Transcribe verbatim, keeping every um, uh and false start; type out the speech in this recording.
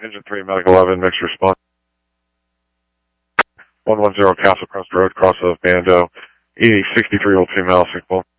Engine three, Medic eleven, mixed response. one one zero Castle Crest Road, cross of Bando, E sixty-three old female, signal.